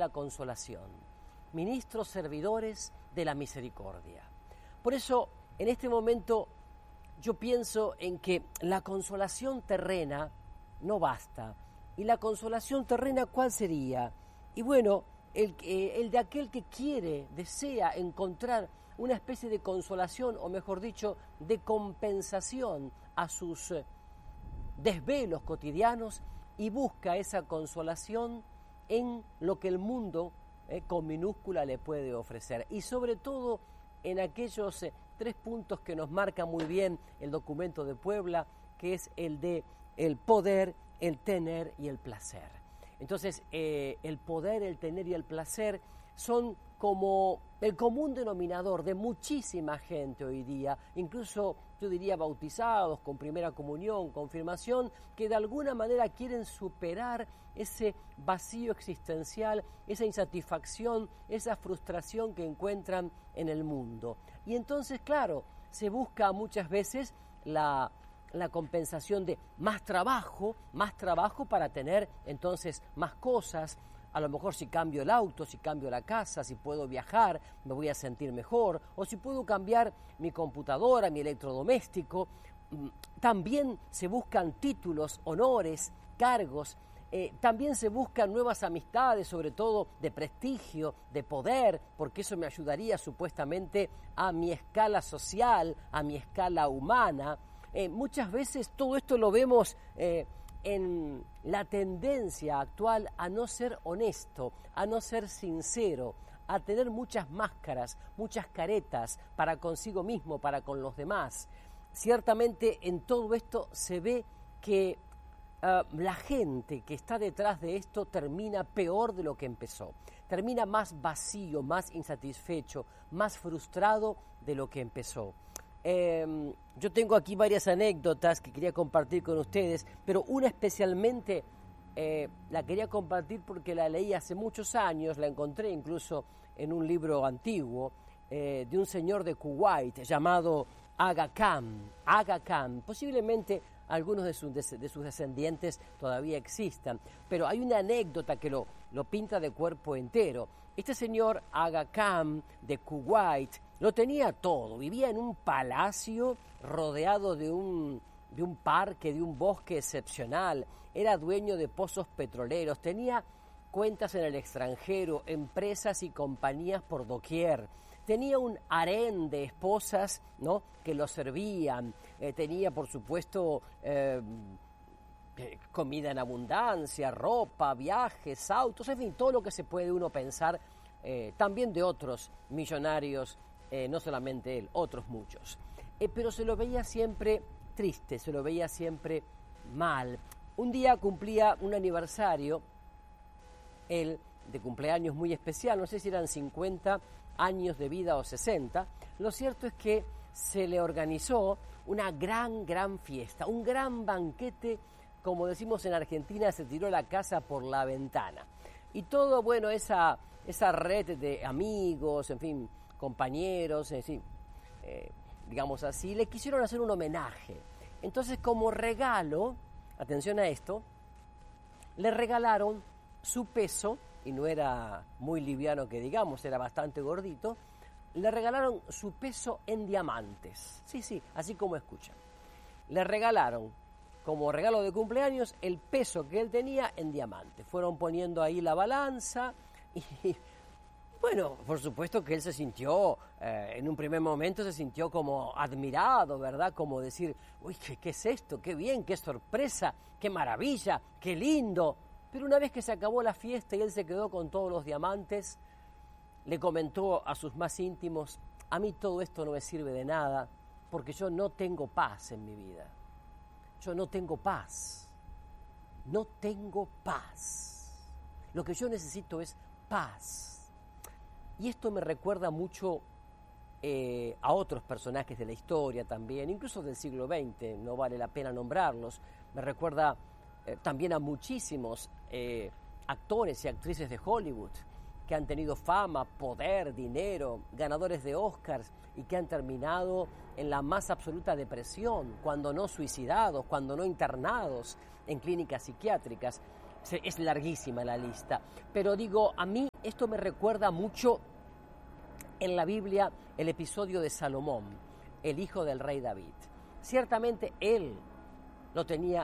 la consolación, ministros servidores de la misericordia. Por eso, en este momento, yo pienso en que la consolación terrena no basta. ¿Y la consolación terrena cuál sería? Y bueno, el de aquel que quiere, desea encontrar una especie de consolación, o mejor dicho, de compensación a sus desvelos cotidianos y busca esa consolación en lo que el mundo con minúscula le puede ofrecer. Y sobre todo en aquellos 3 puntos que nos marca muy bien el documento de Puebla, que es el de el poder, el tener y el placer. Entonces, el poder, el tener y el placer son como el común denominador de muchísima gente hoy día, incluso yo diría bautizados, con primera comunión, confirmación, que de alguna manera quieren superar ese vacío existencial, esa insatisfacción, esa frustración que encuentran en el mundo. Y entonces, claro, se busca muchas veces la compensación de más trabajo para tener entonces más cosas. A lo mejor si cambio el auto, si cambio la casa, si puedo viajar, me voy a sentir mejor, o si puedo cambiar mi computadora, mi electrodoméstico. También se buscan títulos, honores, cargos, también se buscan nuevas amistades, sobre todo de prestigio, de poder, porque eso me ayudaría supuestamente a mi escala social, a mi escala humana. Muchas veces todo esto lo vemos en la tendencia actual a no ser honesto, a no ser sincero, a tener muchas máscaras, muchas caretas para consigo mismo, para con los demás. Ciertamente en todo esto se ve que la gente que está detrás de esto termina peor de lo que empezó, termina más vacío, más insatisfecho, más frustrado de lo que empezó. Yo tengo aquí varias anécdotas que quería compartir con ustedes, pero una especialmente la quería compartir porque la leí hace muchos años, la encontré incluso en un libro antiguo de un señor de Kuwait llamado Aga Khan. Posiblemente algunos de sus descendientes todavía existan, pero hay una anécdota que lo pinta de cuerpo entero. Este señor Aga Khan de Kuwait lo tenía todo, vivía en un palacio rodeado de un parque, de un bosque excepcional, era dueño de pozos petroleros, tenía cuentas en el extranjero, empresas y compañías por doquier, tenía un harén de esposas, ¿no?, que lo servían, tenía por supuesto comida en abundancia, ropa, viajes, autos, en fin, todo lo que se puede uno pensar, también de otros millonarios. No solamente él, otros muchos. Pero se lo veía siempre triste, se lo veía siempre mal. Un día cumplía un aniversario, él, de cumpleaños muy especial, no sé si eran 50 años de vida o 60. Lo cierto es que se le organizó una gran fiesta, un gran banquete, como decimos en Argentina, se tiró la casa por la ventana. Y todo, bueno, esa red de amigos, en fin, compañeros, digamos así, le quisieron hacer un homenaje. Entonces, como regalo, atención a esto, le regalaron su peso, y no era muy liviano que digamos, era bastante gordito, le regalaron su peso en diamantes. Sí, así como escuchan. Le regalaron, como regalo de cumpleaños, el peso que él tenía en diamantes. Fueron poniendo ahí la balanza y... Bueno, por supuesto que él se sintió, en un primer momento se sintió como admirado, ¿verdad? Como decir, uy, ¿qué es esto? ¡Qué bien! ¡Qué sorpresa! ¡Qué maravilla! ¡Qué lindo! Pero una vez que se acabó la fiesta y él se quedó con todos los diamantes, le comentó a sus más íntimos, a mí todo esto no me sirve de nada, porque yo no tengo paz en mi vida. Yo no tengo paz. No tengo paz. Lo que yo necesito es paz. Y esto me recuerda mucho a otros personajes de la historia también, incluso del siglo XX, no vale la pena nombrarlos. Me recuerda también a muchísimos actores y actrices de Hollywood que han tenido fama, poder, dinero, ganadores de Oscars y que han terminado en la más absoluta depresión, cuando no suicidados, cuando no internados en clínicas psiquiátricas. es larguísima la lista, pero digo, a mí esto me recuerda mucho en la Biblia el episodio de Salomón, el hijo del rey David. Ciertamente él lo tenía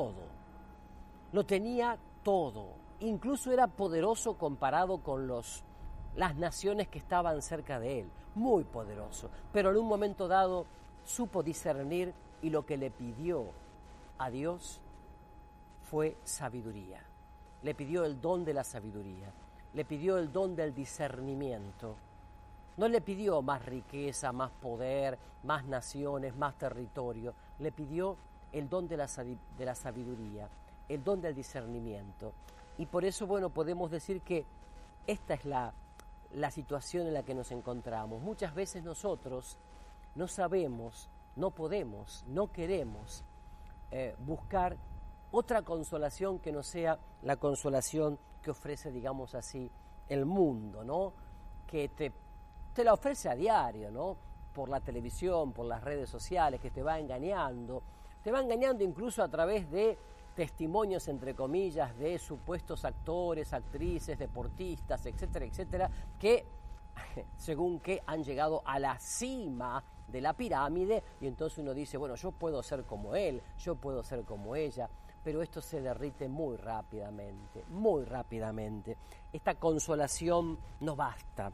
todo, incluso era poderoso comparado con las naciones que estaban cerca de él, muy poderoso, pero en un momento dado supo discernir y lo que le pidió a Dios fue sabiduría. Le pidió el don de la sabiduría, le pidió el don del discernimiento. No le pidió más riqueza, más poder, más naciones, más territorio. Le pidió el don de la sabiduría, el don del discernimiento. Y por eso, bueno, podemos decir que esta es la situación en la que nos encontramos. Muchas veces nosotros no sabemos, no podemos, no queremos buscar otra consolación que no sea la consolación que ofrece, digamos así, el mundo, ¿no? Que te la ofrece a diario, ¿no? Por la televisión, por las redes sociales, que te va engañando incluso a través de testimonios, entre comillas, de supuestos actores, actrices, deportistas, etcétera, etcétera, que según que han llegado a la cima de la pirámide y entonces uno dice, bueno, yo puedo ser como él, yo puedo ser como ella, pero esto se derrite muy rápidamente, muy rápidamente. Esta consolación no basta.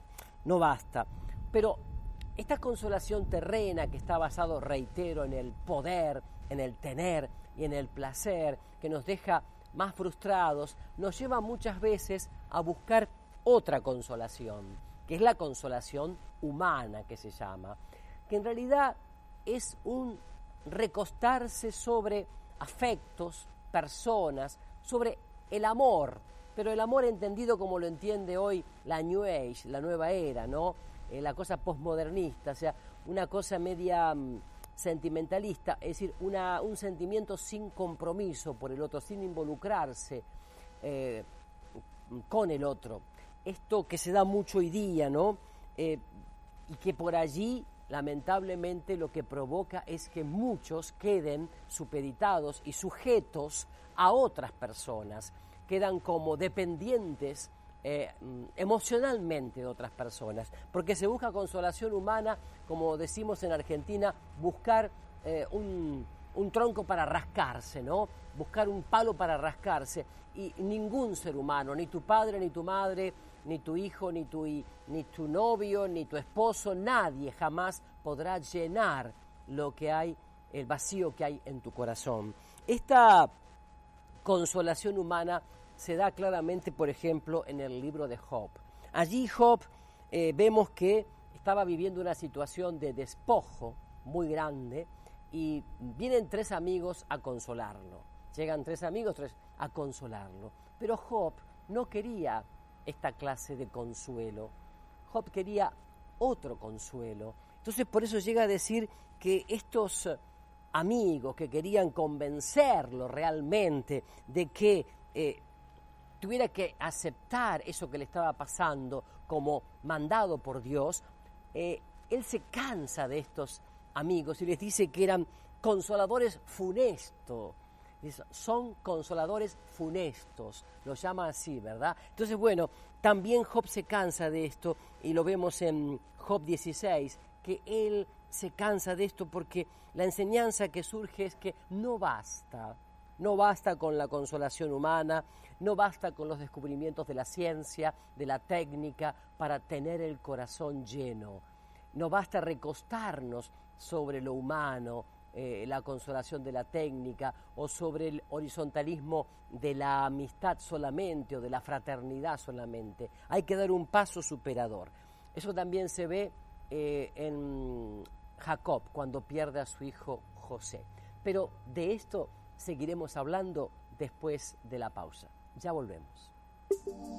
Pero esta consolación terrena que está basado, reitero, en el poder, en el tener y en el placer, que nos deja más frustrados, nos lleva muchas veces a buscar otra consolación, que es la consolación humana, que se llama, que en realidad es un recostarse sobre afectos, personas, sobre el amor, pero el amor entendido como lo entiende hoy la New Age, la nueva era, ¿no? La cosa postmodernista, o sea, una cosa media sentimentalista, es decir, un sentimiento sin compromiso por el otro, sin involucrarse con el otro. Esto que se da mucho hoy día, ¿no? Y que por allí, lamentablemente, lo que provoca es que muchos queden supeditados y sujetos a otras personas, quedan como dependientes emocionalmente de otras personas, porque se busca consolación humana, como decimos en Argentina, buscar un tronco para rascarse, ¿no? Buscar un palo para rascarse, y ningún ser humano, ni tu padre, ni tu madre, ni tu hijo, ni tu novio, ni tu esposo, nadie jamás podrá llenar lo que hay, el vacío que hay en tu corazón. Esta consolación humana se da claramente, por ejemplo, en el libro de Job. Allí Job vemos que estaba viviendo una situación de despojo muy grande y vienen 3 amigos a consolarlo. Llegan 3 amigos a consolarlo. Pero Job no quería esta clase de consuelo. Job quería otro consuelo. Entonces por eso llega a decir que estos amigos que querían convencerlo realmente de que tuviera que aceptar eso que le estaba pasando como mandado por Dios, él se cansa de estos amigos y les dice que eran consoladores funestos. Son consoladores funestos, lo llama así, ¿verdad? Entonces, bueno, también Job se cansa de esto y lo vemos en Job 16, que él se cansa de esto porque la enseñanza que surge es que no basta con la consolación humana, no basta con los descubrimientos de la ciencia, de la técnica, para tener el corazón lleno. No basta recostarnos sobre lo humano, la consolación de la técnica, o sobre el horizontalismo de la amistad solamente, o de la fraternidad solamente. Hay que dar un paso superador. Eso también se ve en Jacob, cuando pierde a su hijo José. Pero de esto seguiremos hablando después de la pausa. Ya volvemos.